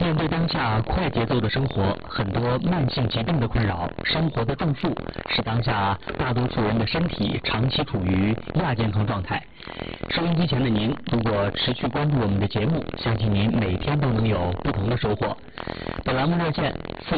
面对当下快节奏的生活，很多慢性疾病的困扰，生活的重负，使当下大多数人的身体长期处于亚健康状态。收音机前的您，如果持续关注我们的节目，相信您每天都能有不同的收获。本栏目热线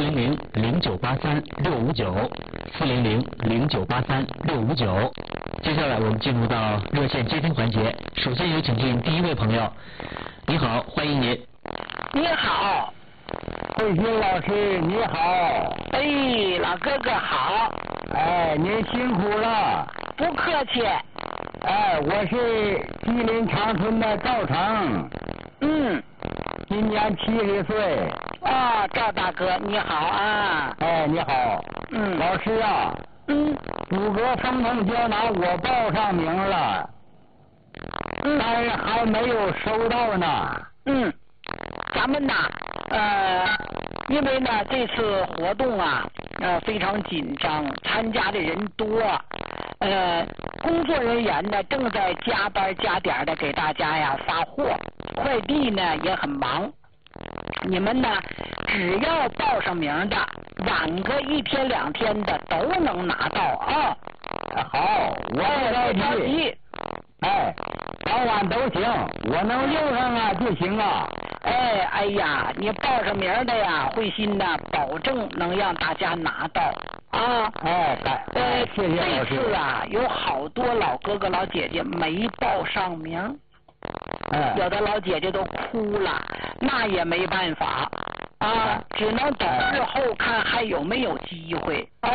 400-0983-659，400-0983-659。接下来我们进入到热线接听环节，首先有请进第一位朋友。你好，欢迎您。 你好， 慧心老师你好。 哎，老哥哥好。 哎，您辛苦了。 不客气。 哎，我是吉林长春的赵成。今年70岁。 哦，赵大哥你好啊。 哎，你好。老师啊。骨骼风痛胶囊我报上名了。但是还没有收到呢。 咱们呢，因为呢这次活动啊，非常紧张，参加的人多，工作人员呢正在加班加点的给大家呀发货，快递呢也很忙。你们呢，只要报上名的，晚个1天2天的都能拿到啊。 好，我不着急。早晚都行，我能用上啊就行啊。 哎呀，你报上名的呀，慧心呢，保证能让大家拿到啊。 谢谢老师。 这次啊，有好多老哥哥老姐姐没报上名，有的老姐姐都哭了，那也没办法啊，只能等日后看还有没有机会啊。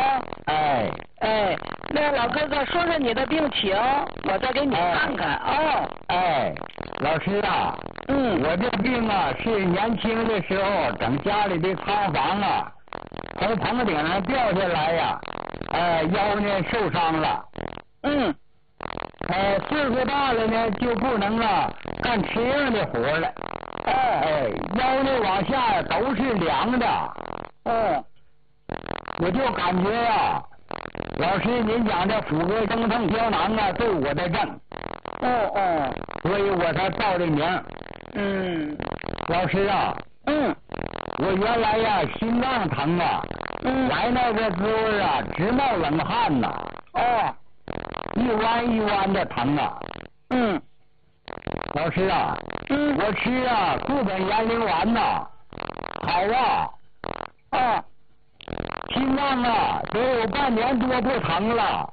那老哥哥说说你的病情，我再给你看看啊。 老师啊，我这病啊是年轻的时候整家里的仓房啊，从棚顶上掉下来呀，腰呢受伤了。岁数大了呢就不能干吃硬的活了。腰呢往下都是凉的。我就感觉呀，老师您讲这骨骼风痛胶囊啊对我的症。所以我才报的名。老师啊。我原来呀心脏疼啊。来那个滋味啊直冒冷汗呐。一弯一弯的疼啊。老师啊。我吃啊固本延龄丸呐。好啊。心脏啊得有半年多不疼了。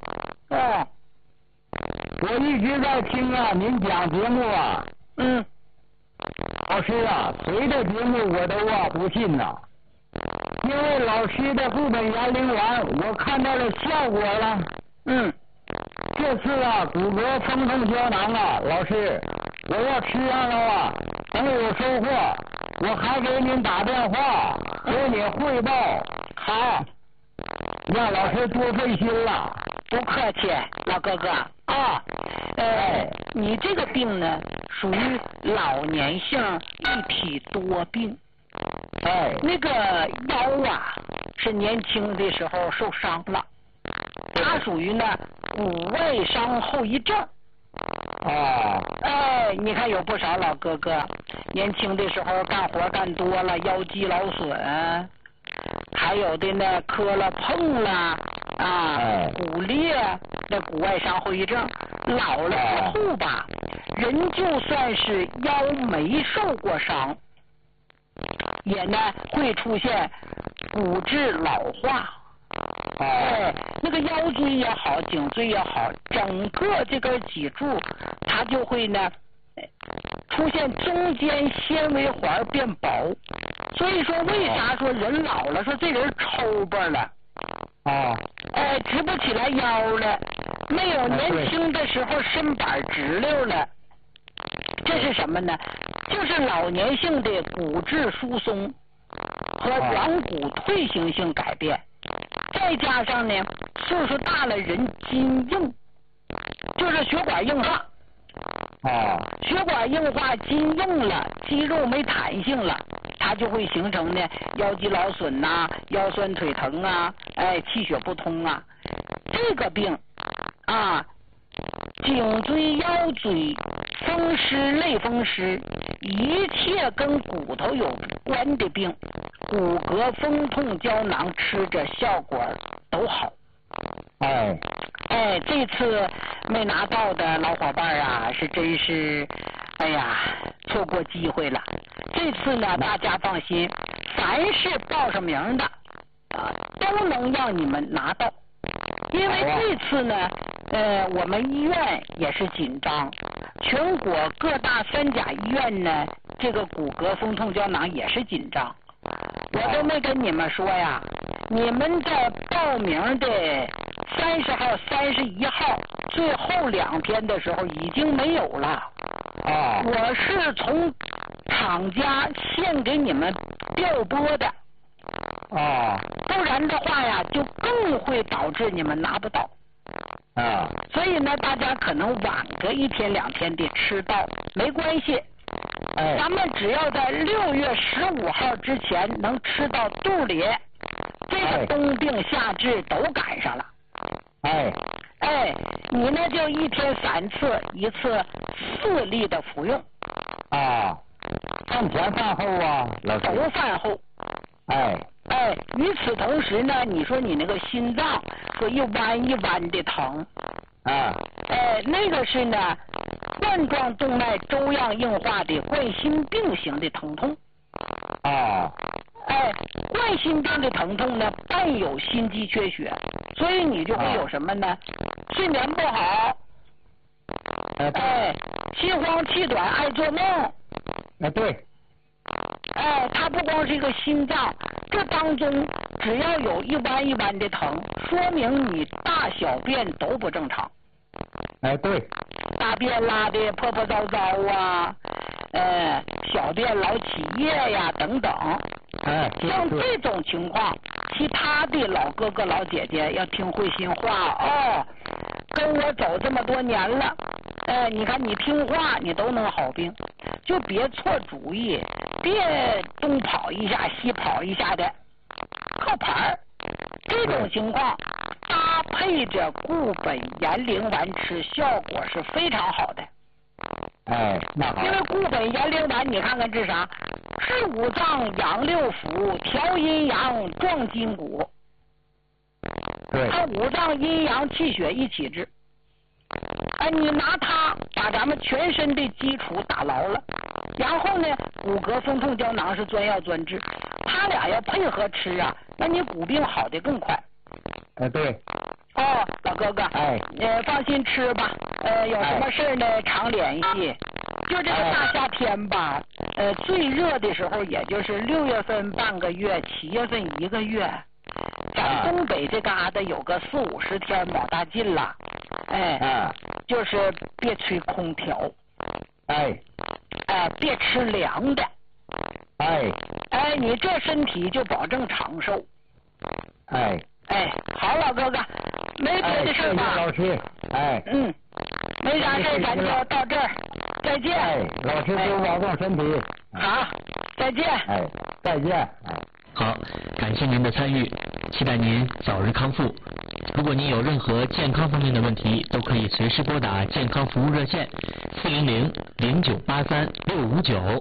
我一直在听啊您讲节目啊。老师啊，谁的节目我都不信呐。因为老师的固本延龄丸我看到了效果了。这次啊骨骼风痛胶囊啊，老师我要吃上了啊，等有收获我还给您打电话给你汇报。 好， 让老师多费心了。 不客气，老哥哥啊。你这个病呢属于老年性一体多病。那个腰啊是年轻的时候受伤了，它属于呢骨外伤后遗症。你看有不少老哥哥年轻的时候干活干多了，腰肌劳损，还有的呢磕了碰了骨裂，那骨外伤后遗症。老了之后吧，人就算是腰没受过伤，也呢会出现骨质老化。那个腰椎也好，颈椎也好，整个这根脊柱它就会呢出现中间纤维环变薄。所以说为啥说人老了说这人抽巴了，直不起来腰了，没有年轻的时候身板直溜了。这是什么呢？就是老年性的骨质疏松和软骨退行性改变，再加上呢岁数大了人筋硬，就是血管硬化。血管硬化筋硬了，肌肉没弹性了，它就会形成呢腰肌劳损呐、腰酸腿疼啊，气血不通啊。这个病颈椎腰椎风湿类风湿一切跟骨头有关的病，骨骼风痛胶囊吃着效果都好。这次没拿到的老伙伴啊，是真是，哎呀，错过机会了。这次呢，大家放心，凡是报上名的都能让你们拿到。因为这次呢，我们医院也是紧张，全国各大3甲医院呢，这个骨骼风痛胶囊也是紧张。我都没跟你们说呀，你们在报名的30号、31号最后2天的时候已经没有了。我是从厂家现给你们调拨的。不然的话呀，就更会导致你们拿不到。所以呢，大家可能晚个1天2天的吃到没关系。咱们只要在6月15号之前能吃到肚里，这个冬病夏治都赶上了。你呢就1天3次，1次4粒的服用。 饭前饭后啊，老师。 都饭后。与此同时呢，你说你那个心脏说一弯一弯的疼，那个是呢冠状动脉粥样硬化的冠心病型的疼痛。冠心病的疼痛呢伴有心肌缺血，所以你就会有什么呢？睡眠不好，气慌气短，爱做梦。 对。 它不光是一个心脏，这当中只要有一弯一弯的疼，说明你大小便都不正常。 对。 大便拉的破破糟糟啊，小便老起夜呀等等。像这种情况，其他的老哥哥老姐姐要听会心话跟我走这么多年了，你看你听话，你都能好病，就别错主意，别东跑一下西跑一下的，靠牌儿。这种情况搭配着固本延龄丸吃，效果是非常好的。 那好。 因为固本延龄丸，你看看这啥？治五脏、养六腑、调阴阳、壮筋骨。它五脏阴阳气血一起治。你拿它把咱们全身的基础打牢了，然后呢，骨骼风痛胶囊是专药专治，它俩要配合吃啊，那你骨病好的更快。 对。 老哥哥，放心吃吧。有什么事呢，常联系。就这个大夏天吧，最热的时候也就是6月份半个月，7月份1个月。咱东北这嘎达有个40-50天冇大劲了。就是别吹空调。别吃凉的。你这身体就保证长寿。好，老哥哥，没别的事吧？ 谢谢老师。 没啥事，咱就到这儿，再见。 老师多保重身体。 好，再见。 再见。 好，感谢您的参与，期待您早日康复。如果您有任何健康方面的问题，都可以随时拨打健康服务热线400-0983-659。